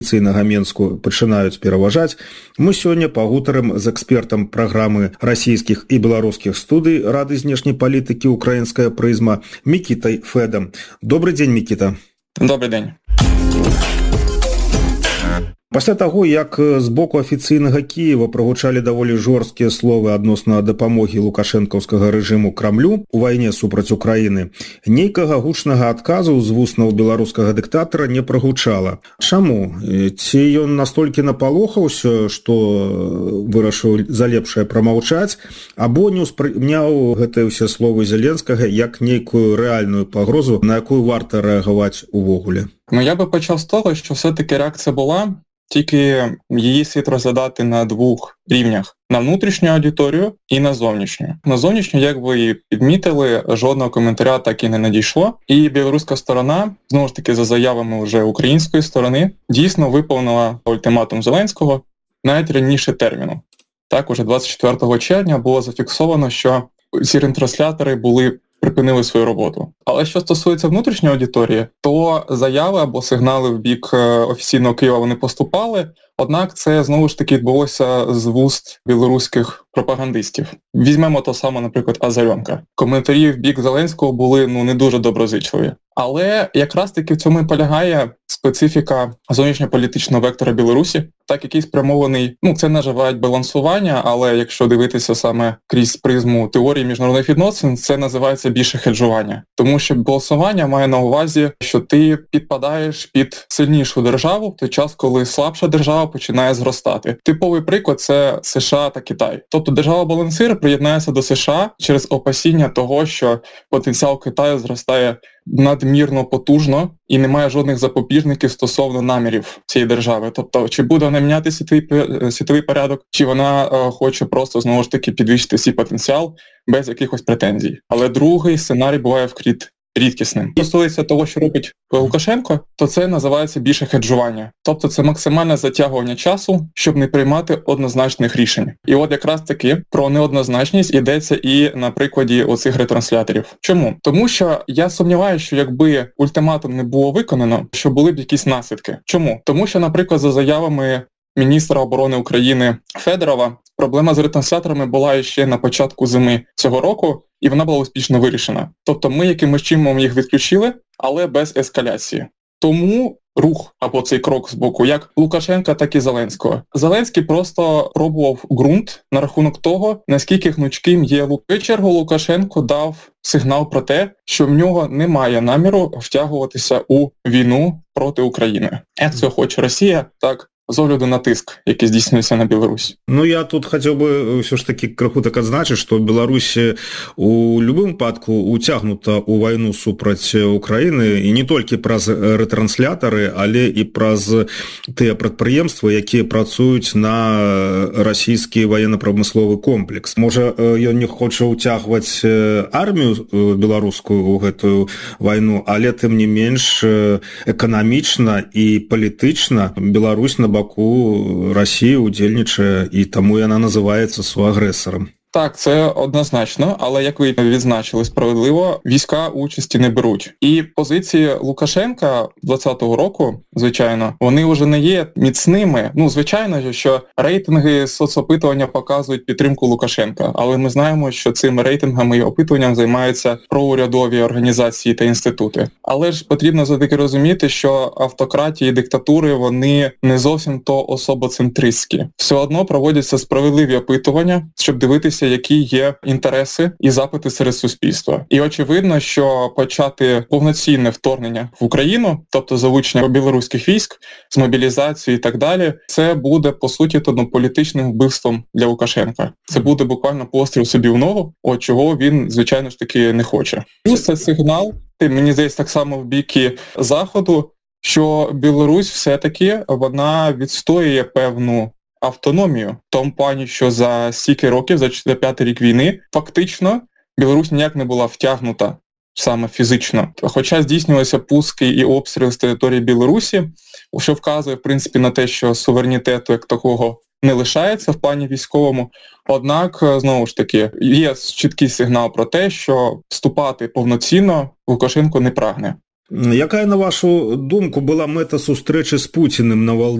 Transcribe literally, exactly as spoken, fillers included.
цыйнага Менску пачынаюць пераважаць. Мы сёння пагутарым з экспертам праграмы расійскіх і беларускіх студый Рады знешняй палітыкі «Украінская прызма» Мікітай Фэдам. Добрый дзень, Мікіта. Добрый дзень. Пасля таго, як з боку афіцыйнага Кіева прагучалі даволі жорсткія словы адносна дапамогі лукашэнкаўскага рэжыму Крамлю у вайне супраць Украіны, нейкага гучнага адказу з вуснаў беларускага дыктатара не прагучала. Чаму? Ці ён настолькі напалохаўся, што вырашыў за лепшае прамаўчаць, або не ўспрыняў гэтыя ўсе словы Зеленскага як нейкую рэальную пагрозу, на якую варта рэагаваць увогуле? Ну, я би почав з того, що все-таки реакція була, тільки її слід розглядати на двох рівнях. На внутрішню аудиторію і на зовнішню. На зовнішню, як ви і підмітили, жодного коментаря так і не надійшло. І білоруська сторона, знову ж таки за заявами вже української сторони, дійсно виповнила ультиматум Зеленського навіть раніше терміну. Так, уже двадцять четвертого червня було зафіксовано, що ці ретранслятори були припинили свою роботу. Але що стосується внутрішньої аудиторії, то заяви або сигнали в бік офіційного Києва вони поступали, однак це знову ж таки відбулося з вуст білоруських пропагандистів. Візьмемо то саме, наприклад, Азаренка. Коментарі в бік Зеленського були ну не дуже доброзичливі. Але якраз таки в цьому і полягає специфіка зовнішньополітичного вектора Білорусі, так який спрямований, ну це називають балансування, але якщо дивитися саме крізь призму теорії міжнародних відносин, це називається більше хеджування. Тому що балансування має на увазі, що ти підпадаєш під сильнішу державу в той час, коли слабша держава починає зростати. Типовий приклад – це США та Китай. Тобто держава-балансир приєднається до США через опасіння того, що потенціал Китаю зростає надмірно потужно і немає жодних запобіжників стосовно намірів цієї держави. Тобто, чи буде вона міняти світовий, світовий порядок, чи вона е, хоче просто, знову ж таки, підвищити свій потенціал без якихось претензій. Але другий сценарій буває вкрит рідкісним. Що стосується того, що робить Лукашенко, то це називається більше хеджування. Тобто це максимальне затягування часу, щоб не приймати однозначних рішень. І от якраз таки про неоднозначність йдеться і на прикладі оцих ретрансляторів. Чому? Тому що я сумніваюся, що якби ультиматум не було виконано, що були б якісь наслідки. Чому? Тому що, наприклад, за заявами міністра оборони України Федорова, проблема з ретрансляторами була ще на початку зими цього року, і вона була успішно вирішена. Тобто ми якимось чином їх відключили, але без ескаляції. Тому рух або цей крок з боку як Лукашенка, так і Зеленського. Зеленський просто пробував ґрунт на рахунок того, наскільки гнучким є Лук. В чергу Лукашенко дав сигнал про те, що в нього немає наміру втягуватися у війну проти України. Як цього хоче Росія, так з огляду на тиск, який здійснюється на Білорусі. Ну, я тут хотів би все ж таки криху так адзначыць, што Беларусь у любым выпадку уцягнута ў вайну супраць Украіны, і не толькі праз ретранслятары, але і праз тыя прадпрыемствы, якія працуюць на расійскі военно-прамысловы комплекс. Можа, ён не хоча ўцягваць армію беларускую ў гэтую вайну, але тым не менш эканамічна і палітычна Беларусь на боку Росії удзельнічае, і тому яна називається суагресором. Так, це однозначно, але, як ви відзначили справедливо, війська участі не беруть. І позиції Лукашенка двадцятого року, звичайно, вони вже не є міцними. Ну, звичайно, що рейтинги соцопитування показують підтримку Лукашенка, але ми знаємо, що цими рейтингами і опитуванням займаються проурядові організації та інститути. Але ж потрібно все-таки розуміти, що автократії і диктатури, вони не зовсім то особоцентристські. Все одно проводяться справедливі опитування, щоб дивитися, які є інтереси і запити серед суспільства. І очевидно, що почати повноцінне вторгнення в Україну, тобто залучення білоруських військ з мобілізацією і так далі, це буде, по суті, то, політичним вбивством для Лукашенка. Це буде буквально постріл собі в ногу, от чого він, звичайно ж таки, не хоче. Плюс це сигнал, мені здається, так само в біки Заходу, що Білорусь все-таки, вона відстоює певну автономію. В тому плані, що за стільки років, за п'ятий рік війни, фактично Білорусь ніяк не була втягнута саме фізично. Хоча здійснювалися пуски і обстріли з території Білорусі, що вказує, в принципі, на те, що суверенітету як такого не лишається в плані військовому. Однак, знову ж таки, є чіткий сигнал про те, що вступати повноцінно Лукашенко не прагне. Якая, на вашу думку, была мэта сустрэчы з Пуціним на Валдае?